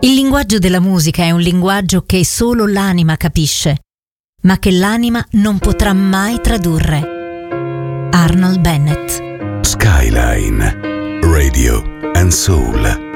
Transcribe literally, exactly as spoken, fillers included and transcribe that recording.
Il linguaggio della musica è un linguaggio che solo l'anima capisce, ma che l'anima non potrà mai tradurre. Arnold Bennett. Skyline Radio and Soul.